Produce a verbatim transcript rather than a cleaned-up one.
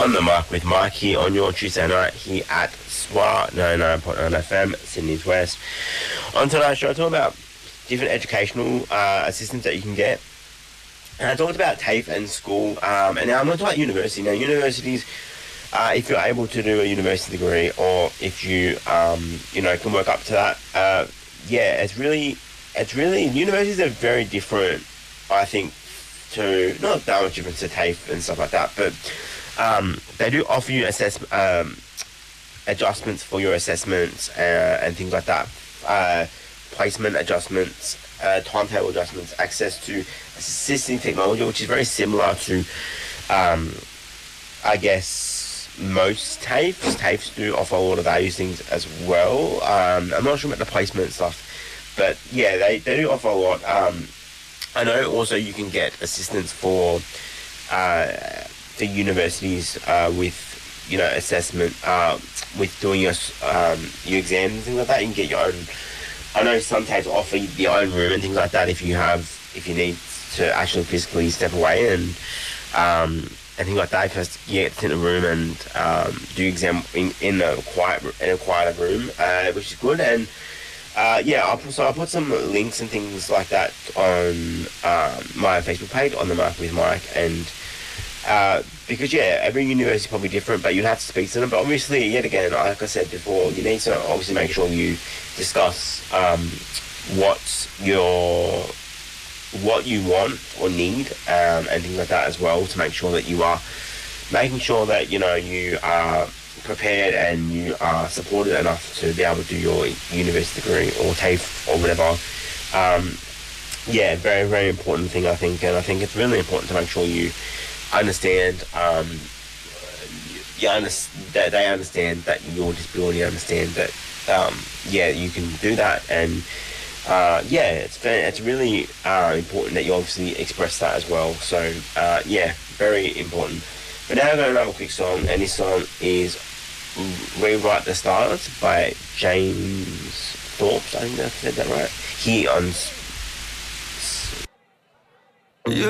On the Mic with Mike here on your Tuesday night here at S W A ninety-nine point nine F M, Sydney's West. On tonight's show, I talk about different educational uh, assistance that you can get. And I talked about TAFE and school, um, and now I'm going to talk about university. Now, universities, uh, if you're able to do a university degree, or if you, um, you know, can work up to that, uh, yeah, it's really, it's really, universities are very different, I think, to, not that much different to TAFE and stuff like that, but um, they do offer you assess, um, adjustments for your assessments uh, and things like that, uh, placement adjustments, uh, timetable adjustments, access to assisting technology, which is very similar to, um, I guess, most TAFEs. TAFEs do offer a lot of those things as well. Um, I'm not sure about the placement stuff, but yeah, they, they do offer a lot. Um, I know also you can get assistance for uh, the universities uh, with, you know, assessment, uh, with doing your, um, your exams and things like that. You can get your own. I know some TAFEs offer your own room and things like that if you have, if you need to actually physically step away and um, and things like that. Because you get in a room and um, do exam in, in a quiet in a quieter room, uh, which is good. And uh, yeah, I'll, so I'll put some links and things like that on um, my Facebook page, On the Mic with Mike, and uh, because yeah, every university is probably different, but you have to speak to them. But obviously, yet again, like I said before, you need to obviously make sure you discuss um, what your what you want or need um, and things like that as well, to make sure that you are making sure that, you know, you are prepared and you are supported enough to be able to do your university degree or TAFE or whatever. Um, yeah, very, very important thing, I think, and I think it's really important to make sure you understand, um, you understand that they understand that your disability, understand that, um, yeah, you can do that, and uh, yeah, it's very, it's really uh, important that you obviously express that as well. So uh, yeah, very important. But now I'm going to have a quick song, and this song is "Rewrite the Stars" by James Thorpe. I think I said that right. Here on.